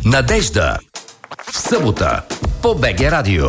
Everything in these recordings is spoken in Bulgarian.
Надежда. В събота по БГ Радио.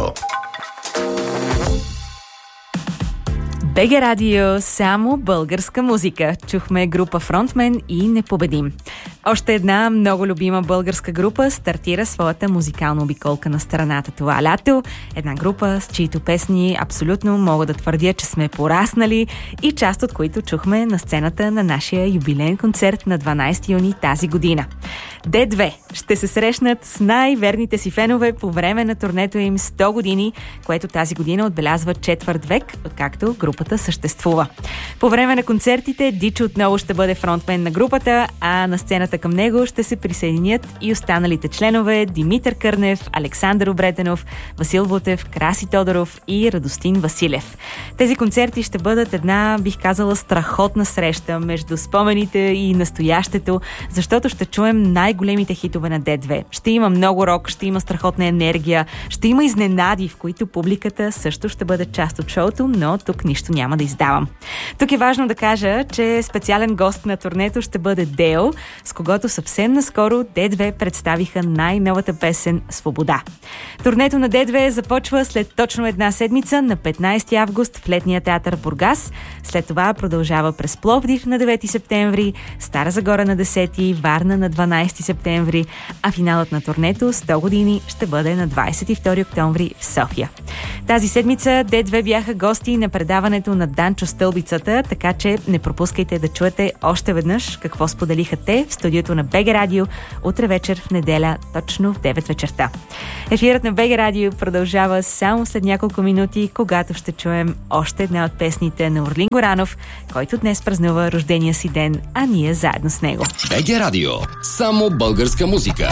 БГ Радио, само българска музика. Чухме група Фронтмен и Непобедим. Още една много любима българска група стартира своята музикална обиколка на страната това лято. Една група, с чието песни абсолютно мога да твърдя, че сме пораснали и част от които чухме на сцената на нашия юбилеен концерт на 12 юни тази година. Д2 ще се срещнат с най-верните си фенове по време на турнето им 100 години, което тази година отбелязва четвърт век, откакто групата съществува. По време на концертите Дичо отново ще бъде фронтмен на групата, а на сцената към него ще се присъединят и останалите членове Димитър Кърнев, Александър Обретенов, Васил Вутев, Краси Тодоров и Радостин Василев. Тези концерти ще бъдат една, бих казала, страхотна среща между спомените и настоящето, защото ще чуем най-големите хитове на Д2. Ще има много рок, ще има страхотна енергия, ще има изненади, в които публиката също ще бъде част от шоуто, но тук нищо няма да издавам. Тук е важно да кажа, че специален гост на турнето ще бъде Део, с когото съвсем наскоро Д2 представиха най-новата песен «Свобода». Турнето на Д2 започва след точно една седмица на 15 август в Летния театър Бургас. След това продължава през Пловдив на 9 септември, Стара Загора на 10, Варна на 12 септември, а финалът на турнето 100 години ще бъде на 22 октомври в София. Тази седмица Д2 бяха гости на предаването на Данчо Стълбицата, така че не пропускайте да чуете още веднъж какво споделиха те в студиото на БГ Радио утре вечер в неделя, точно в 9 вечерта. Ефирът на БГ Радио продължава само след няколко минути, когато ще чуем още една от песните на Орлин Горанов, който днес празнува рождения си ден, а ние заедно с него. БГ Радио. Само българска музика.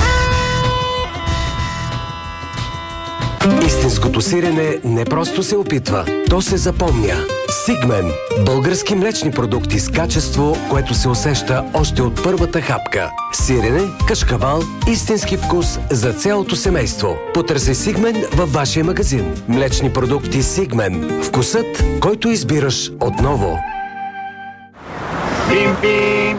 Истинското сирене не просто се опитва, то се запомня. Сигмен – български млечни продукти с качество, което се усеща още от първата хапка. Сирене, кашкавал, истински вкус за цялото семейство. Потърси Сигмен във вашия магазин. Млечни продукти Сигмен. Вкусът, който избираш отново. Бим-бим!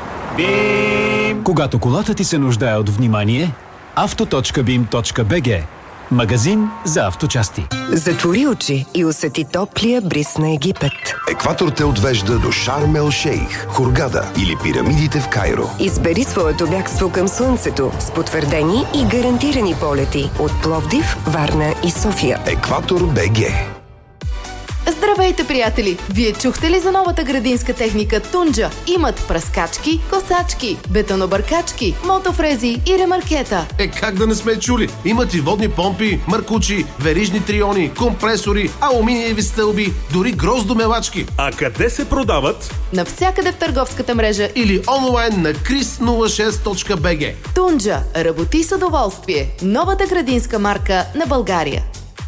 Бим! Когато колата ти се нуждае от внимание, auto.bim.bg. Магазин за авточасти. Затвори очи и усети топлия бриз на Египет. Екватор те отвежда до Шарм ел Шейх, Хургада или пирамидите в Кайро. Избери своето бягство към слънцето с потвърдени и гарантирани полети от Пловдив, Варна и София. Екватор БГ. Здравейте, приятели! Вие чухте ли за новата градинска техника Тунджа? Имат пръскачки, косачки, бетонобъркачки, мотофрези и ремаркета. Как да не сме чули? Имат и водни помпи, маркучи, верижни триони, компресори, алуминиеви стълби, дори гроздомелачки. А къде се продават? Навсякъде в търговската мрежа Или онлайн на chris06.bg. Тунджа. Работи с удоволствие. Новата градинска марка на България.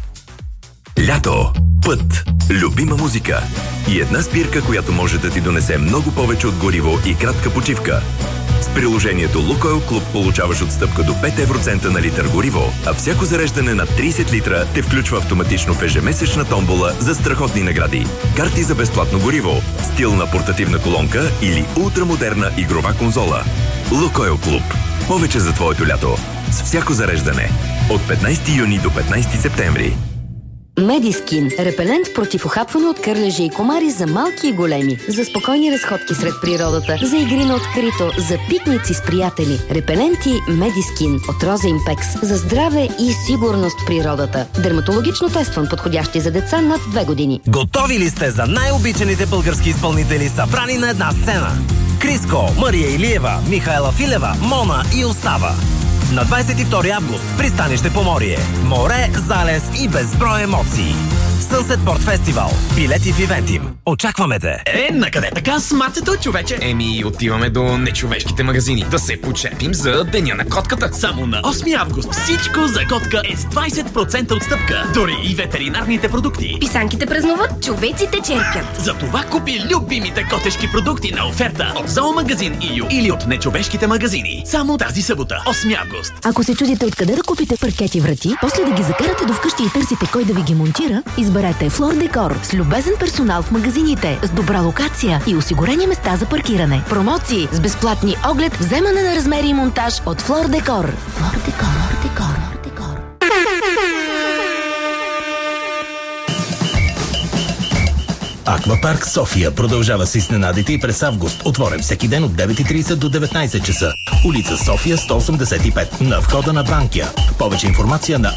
Лято, път, любима музика и една спирка, която може да ти донесе много повече от гориво и кратка почивка. С приложението Лукойл Клуб получаваш отстъпка до 5 евроцента на литър гориво, а всяко зареждане на 30 литра те включва автоматично в ежемесечна томбола за страхотни награди. Карти за безплатно гориво, стилна портативна колонка или ултрамодерна игрова конзола. Лукойл Клуб. Повече за твоето лято. С всяко зареждане. От 15 юни до 15 септември. Медискин. Репелент против ухапване от кърлежи и комари за малки и големи. За спокойни разходки сред природата. За игри на открито. За пикници с приятели. Репеленти Медискин от Роза Импекс. За здраве и сигурност в природата. Дерматологично тестван, подходящи за деца над 2 години. Готови ли сте за най-обичаните български изпълнители, събрани на една сцена? Криско, Мария Илиева, Михайла Филева, Мона и Остава. На 22 август пристанище Поморие. Море, залез и безброй емоции. Sunset Port Festival. Билети в Ивентим. Очакваме те! Накъде така с мацето, човече? Отиваме до нечовешките магазини. Да се почепим за Деня на котката. Само на 8 август всичко за котка е с 20% отстъпка. Дори и ветеринарните продукти. Писанките празнуват, човеците черпят. Затова купи любимите котешки продукти на оферта от Зоомагазин ИЮ или от нечовешките магазини. Само тази събота, 8 август. Ако се чудите откъде да купите паркети врати, после да ги закарате до вкъщи и търсите кой да ви ги монтира, Изберете Флор Декор с любезен персонал в магазините, с добра локация и осигурени места за паркиране. Промоции с безплатни оглед, вземане на размери и монтаж от Флор Декор. Флор Декор. Аквапарк София продължава с изненадите и през август. Отворен всеки ден от 9:30 до 19 часа. Улица София 185 на входа на Банкя. Повече информация на